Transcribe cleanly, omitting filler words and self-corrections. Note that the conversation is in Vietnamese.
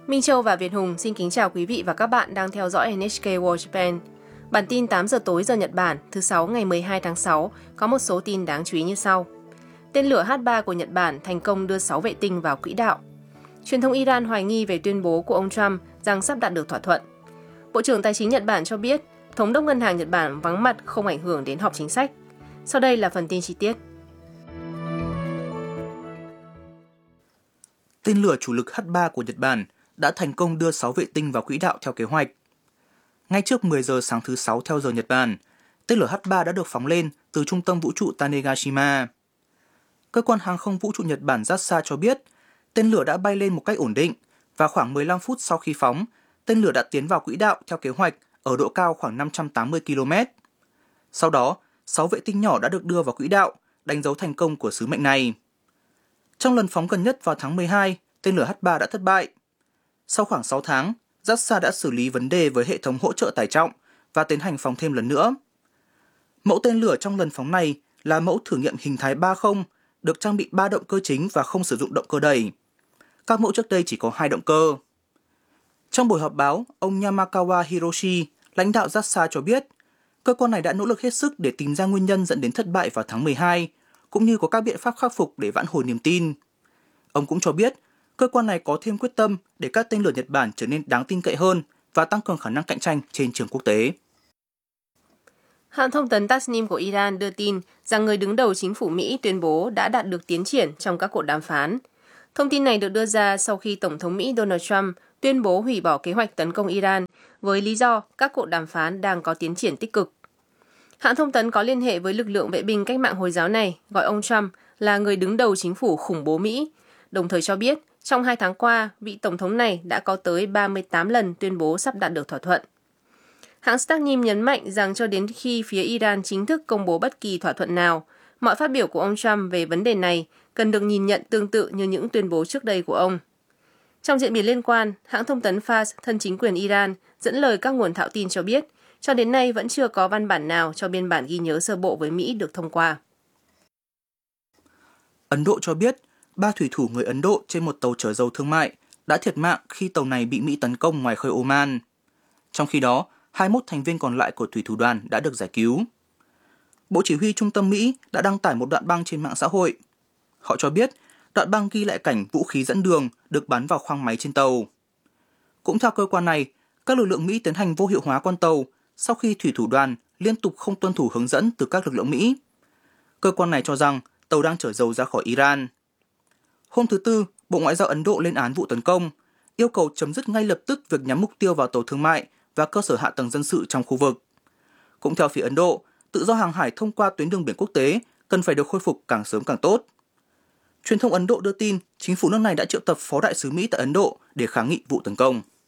Minh Châu và Việt Hùng xin kính chào quý vị và các bạn đang theo dõi NHK World Japan. Bản tin 8 giờ tối giờ Nhật Bản thứ 6 ngày 12 tháng 6 có một số tin đáng chú ý như sau. Tên lửa H-3 của Nhật Bản thành công đưa 6 vệ tinh vào quỹ đạo. Truyền thông Iran hoài nghi về tuyên bố của ông Trump rằng sắp đạt được thỏa thuận. Bộ trưởng Tài chính Nhật Bản cho biết Thống đốc Ngân hàng Nhật Bản vắng mặt không ảnh hưởng đến họp chính sách. Sau đây là phần tin chi tiết. Tên lửa chủ lực H-3 của Nhật Bản đã thành công đưa 6 vệ tinh vào quỹ đạo theo kế hoạch. Ngay trước 10 giờ sáng thứ 6 theo giờ Nhật Bản, tên lửa H-3 đã được phóng lên từ trung tâm vũ trụ Tanegashima. Cơ quan hàng không vũ trụ Nhật Bản JAXA cho biết tên lửa đã bay lên một cách ổn định và khoảng 15 phút sau khi phóng, tên lửa đã tiến vào quỹ đạo theo kế hoạch ở độ cao khoảng 580 km. Sau đó, 6 vệ tinh nhỏ đã được đưa vào quỹ đạo, đánh dấu thành công của sứ mệnh này. Trong lần phóng gần nhất vào tháng 12, tên lửa H-3 đã thất bại. Sau khoảng 6 tháng, JAXA đã xử lý vấn đề với hệ thống hỗ trợ tải trọng và tiến hành phóng thêm lần nữa. Mẫu tên lửa trong lần phóng này là mẫu thử nghiệm hình thái 30, được trang bị 3 động cơ chính và không sử dụng động cơ đẩy. Các mẫu trước đây chỉ có 2 động cơ. Trong buổi họp báo, ông Yamakawa Hiroshi, lãnh đạo JAXA cho biết, cơ quan này đã nỗ lực hết sức để tìm ra nguyên nhân dẫn đến thất bại vào tháng 12, cũng như có các biện pháp khắc phục để vãn hồi niềm tin. Ông cũng cho biết, cơ quan này có thêm quyết tâm để các tên lửa Nhật Bản trở nên đáng tin cậy hơn và tăng cường khả năng cạnh tranh trên trường quốc tế. Hãng thông tấn Tasnim của Iran đưa tin rằng người đứng đầu chính phủ Mỹ tuyên bố đã đạt được tiến triển trong các cuộc đàm phán. Thông tin này được đưa ra sau khi Tổng thống Mỹ Donald Trump tuyên bố hủy bỏ kế hoạch tấn công Iran với lý do các cuộc đàm phán đang có tiến triển tích cực. Hãng thông tấn có liên hệ với lực lượng vệ binh cách mạng Hồi giáo này gọi ông Trump là người đứng đầu chính phủ khủng bố Mỹ, đồng thời cho biết trong 2 tháng qua, vị Tổng thống này đã có tới 38 lần tuyên bố sắp đạt được thỏa thuận. Hãng Tasnim nhấn mạnh rằng cho đến khi phía Iran chính thức công bố bất kỳ thỏa thuận nào, mọi phát biểu của ông Trump về vấn đề này cần được nhìn nhận tương tự như những tuyên bố trước đây của ông. Trong diễn biến liên quan, hãng thông tấn Fars thân chính quyền Iran dẫn lời các nguồn thạo tin cho biết, cho đến nay vẫn chưa có văn bản nào cho biên bản ghi nhớ sơ bộ với Mỹ được thông qua. Ấn Độ cho biết, 3 thủy thủ người Ấn Độ trên một tàu chở dầu thương mại đã thiệt mạng khi tàu này bị Mỹ tấn công ngoài khơi Oman. Trong khi đó, 21 thành viên còn lại của thủy thủ đoàn đã được giải cứu. Bộ Chỉ huy Trung tâm Mỹ đã đăng tải một đoạn băng trên mạng xã hội. Họ cho biết, đoạn băng ghi lại cảnh vũ khí dẫn đường được bắn vào khoang máy trên tàu. Cũng theo cơ quan này, các lực lượng Mỹ tiến hành vô hiệu hóa con tàu sau khi thủy thủ đoàn liên tục không tuân thủ hướng dẫn từ các lực lượng Mỹ. Cơ quan này cho rằng tàu đang chở dầu ra khỏi Iran. Hôm thứ Tư, Bộ Ngoại giao Ấn Độ lên án vụ tấn công, yêu cầu chấm dứt ngay lập tức việc nhắm mục tiêu vào tàu thương mại và cơ sở hạ tầng dân sự trong khu vực. Cũng theo phía Ấn Độ, tự do hàng hải thông qua tuyến đường biển quốc tế cần phải được khôi phục càng sớm càng tốt. Truyền thông Ấn Độ đưa tin chính phủ nước này đã triệu tập phó đại sứ Mỹ tại Ấn Độ để kháng nghị vụ tấn công.